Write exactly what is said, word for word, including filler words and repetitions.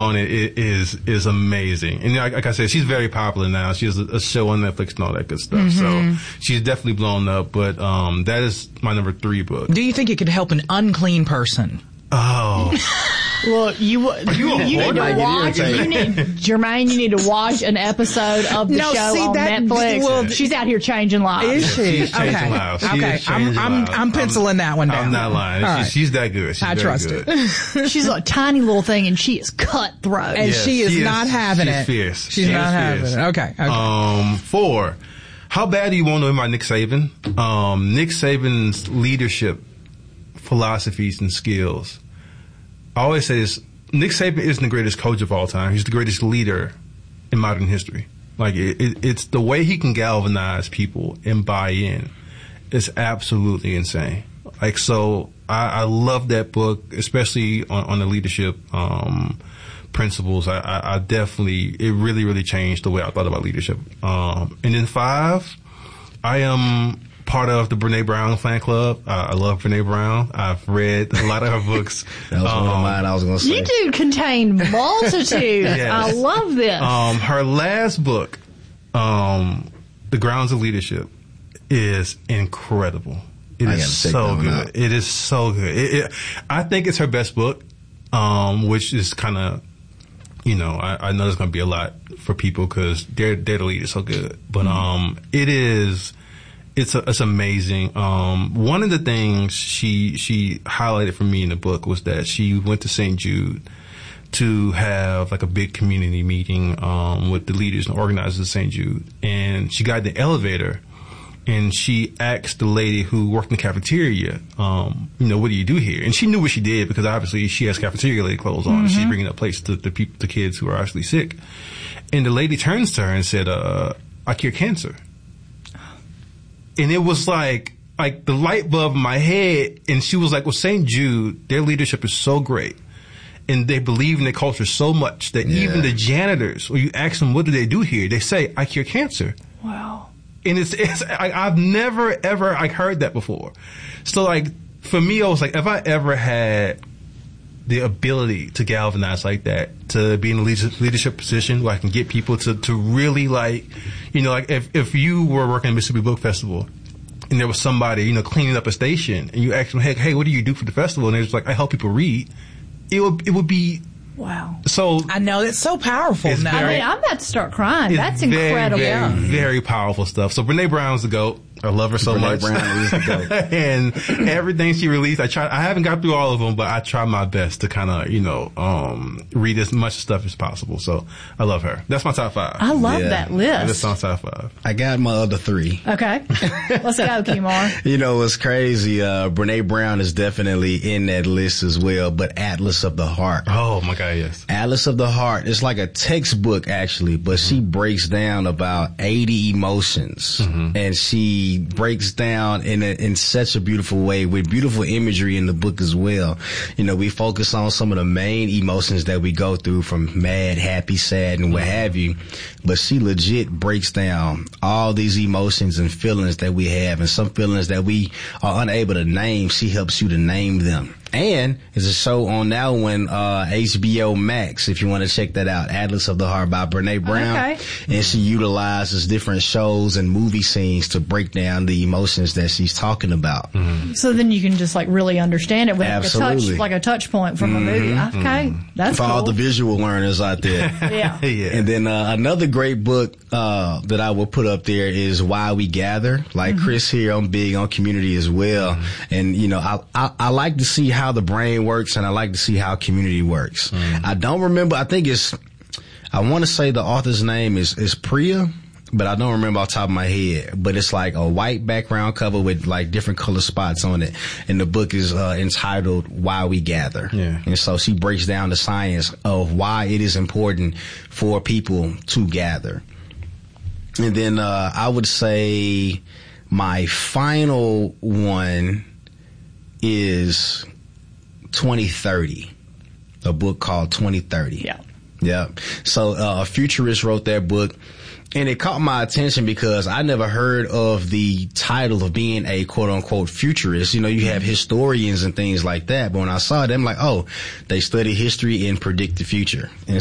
on it, it is is amazing. And like, like I said, she's very popular now. She has a, a show on Netflix and all that good stuff. Mm-hmm. So she's definitely blown up. But um, that is my number three book. Do you think it could help an unclean person? Oh. Well, you you, you you need to hoarder? watch. You need Jermaine. You need to watch an episode of the No, show see, on that- Netflix. well, She's out here changing lives. Is she? She's changing okay. lives. She okay. is I'm changing I'm lives. I'm penciling that one down. I'm not lying. All She, right. She's that good. She's I very trust good. it. She's a tiny little thing, and she is cutthroat. And Yes, she is she is- not having she's it. fierce. She's She not is having fierce. it. Okay. Okay. Um, four. How Bad Do You Want to Know by Nick Saban? Um, Nick Saban's leadership philosophies and skills. I always say this. Nick Saban isn't the greatest coach of all time. He's the greatest leader in modern history. Like it, it, it's the way he can galvanize people and buy in. It's absolutely insane. Like so, I, I love that book, especially on, on the leadership um, principles. I, I, I definitely it really really changed the way I thought about leadership. Um, and then five, I am part of the Brene Brown fan club. Uh, I love Brene Brown. I've read a lot of her books. That was um, one of mine I was going to say. You do contain multitudes. Yes. I love this. Um, her last book, um, The Grounds of Leadership, is incredible. It I is gotta check so that one good. out. It is so good. It, it, I think it's her best book, um, which is kind of, you know, I, I know there's going to be a lot for people because their their lead is so good. But um, it is. It's a, it's amazing. Um, one of the things she she highlighted for me in the book was that she went to Saint Jude to have like a big community meeting um, with the leaders and organizers of Saint Jude, and she got in the elevator and she asked the lady who worked in the cafeteria, um, you know, what do you do here? And she knew what she did because obviously she has cafeteria lady clothes on. Mm-hmm. She's bringing up plates to the people, the kids who are actually sick. And the lady turns to her and said, uh, "I cure cancer." And it was like, like the light bulb in my head. And she was like, well, Saint Jude, their leadership is so great. And they believe in their culture so much that Yeah. even the janitors, when you ask them, what do they do here? They say, I cure cancer. Wow. And it's, it's, I, I've never ever like heard that before. So like, for me, I was like, if I ever had the ability to galvanize like that, to be in a leadership, leadership position where I can get people to, to really like, you know, like if, if you were working at Mississippi Book Festival and there was somebody, you know, cleaning up a station and you ask them, hey, hey, what do you do for the festival? And they're just like, I help people read. It would, it would be Wow. so. I know it's so powerful It's now. I very- mean, I'm about to start crying. It's That's very, incredible. Very, Yeah. very powerful stuff. So Brene Brown's the GOAT. I love her so Brene much. Brown is the GOAT. And everything she released, I try. I haven't got through all of them, but I try my best to kind of, you know, um, read as much stuff as possible. So I love her. That's my top five. I love Yeah. that That's list. my top five. I got my other three. Okay. Let's go, Kimar. You know, it's crazy. Uh, Brene Brown is definitely in that list as well, but Atlas of the Heart. Oh my God, yes. Atlas of the Heart. It's like a textbook, actually, but she breaks down about eighty emotions, Mm-hmm. and she breaks down in a, in such a beautiful way with beautiful imagery in the book as well. You know, we focus on some of the main emotions that we go through, from mad, happy, sad, and what have you. But she legit breaks down all these emotions and feelings that we have, and some feelings that we are unable to name. She helps you to name them. And it's a show on that one, uh, H B O Max, if you want to check that out. Atlas of the Heart by Brene Brown. Okay. And she utilizes different shows and movie scenes to break down the emotions that she's talking about. Mm-hmm. So then you can just like really understand it with like a Absolutely. touch, like a touch point from a movie. Okay. That's For cool. all the visual learners out there. yeah. Yeah. And then uh, another great book uh, that I will put up there is Why We Gather. Like Chris here, I'm big on community as well. And, you know, I, I, I like to see how the brain works, and I like to see how community works. I don't remember, I think it's, I want to say the author's name is, is Priya, but I don't remember off the top of my head. But it's like a white background cover with like different color spots on it. And the book is uh, entitled Why We Gather. Yeah. And so she breaks down the science of why it is important for people to gather. And then uh, I would say my final one is twenty thirty, a book called twenty thirty. Yeah. Yeah. So uh, a futurist wrote that book, and it caught my attention because I never heard of the title of being a quote unquote futurist. You know, you have historians and things like that, but when I saw it, I'm like, oh, they study history and predict the future. And